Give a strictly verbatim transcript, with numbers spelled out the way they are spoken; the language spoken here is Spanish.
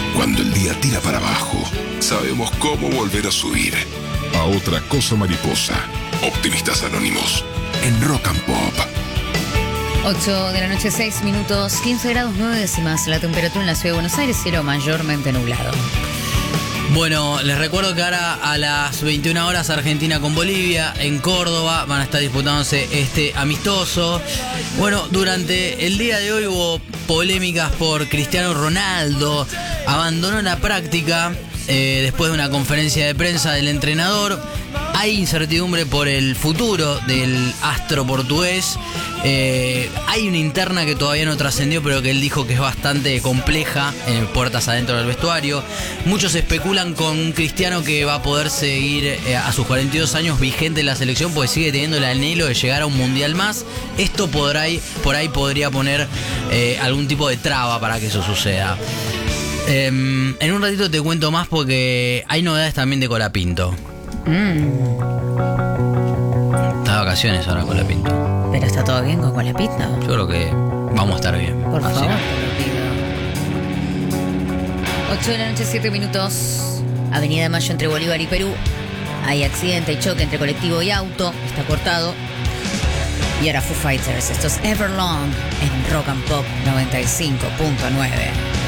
Cuando el día tira para abajo, sabemos cómo volver a subir. A otra cosa mariposa. Optimistas Anónimos. En Rock and Pop. ocho de la noche, seis minutos, quince grados nueve décimas. La temperatura en la ciudad de Buenos Aires, cielo mayormente nublado. Bueno, les recuerdo que ahora a las veintiuna horas Argentina con Bolivia en Córdoba van a estar disputándose este amistoso. Bueno, durante el día de hoy hubo polémicas por Cristiano Ronaldo. Abandonó la práctica eh, después de una conferencia de prensa del entrenador. Hay incertidumbre por el futuro del astro portugués. Eh, hay una interna que todavía no trascendió, pero que él dijo que es bastante compleja, en puertas adentro del vestuario. Muchos especulan con un Cristiano que va a poder seguir eh, a sus cuarenta y dos años vigente en la selección, porque sigue teniendo el anhelo de llegar a un mundial más. Esto podrá, por ahí podría poner eh, algún tipo de traba para que eso suceda. Eh, en un ratito te cuento más porque hay novedades también de Colapinto. Mm. Está de vacaciones ahora Colapinto. Pero está todo bien con Colapinto. Yo creo que vamos a estar bien. Por Así. favor, te lo pido. ocho de la noche, siete minutos. Avenida Mayo entre Bolívar y Perú. Hay accidente y choque entre colectivo y auto. Está cortado. Y ahora Foo Fighters. Esto es Everlong en Rock and Pop noventa y cinco punto nueve.